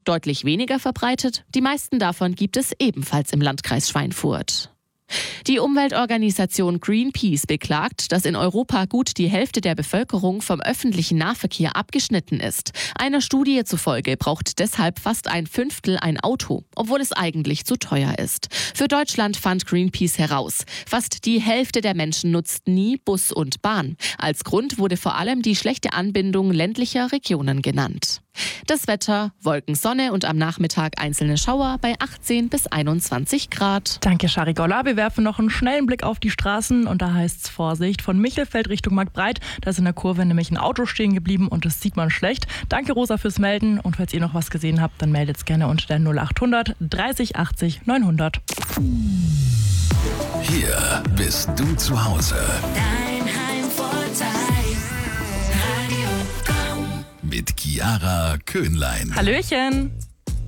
deutlich weniger verbreitet. Die meisten davon gibt es ebenfalls im Landkreis Schweinfurt. Die Umweltorganisation Greenpeace beklagt, dass in Europa gut die Hälfte der Bevölkerung vom öffentlichen Nahverkehr abgeschnitten ist. Einer Studie zufolge braucht deshalb fast ein Fünftel ein Auto, obwohl es eigentlich zu teuer ist. Für Deutschland fand Greenpeace heraus, fast die Hälfte der Menschen nutzt nie Bus und Bahn. Als Grund wurde vor allem die schlechte Anbindung ländlicher Regionen genannt. Das Wetter, Wolken, Sonne und am Nachmittag einzelne Schauer bei 18 bis 21 Grad. Danke, Scharigolla. Wir werfen noch einen schnellen Blick auf die Straßen und da heißt es Vorsicht. Von Michelfeld Richtung Marktbreit, da ist in der Kurve nämlich ein Auto stehen geblieben und das sieht man schlecht. Danke, Rosa, fürs Melden und falls ihr noch was gesehen habt, dann meldet es gerne unter der 0800 30 80 900. Hier bist du zu Hause. Dein Heimvorteil. Radio Komm. Mit Chiara Köhnlein. Hallöchen!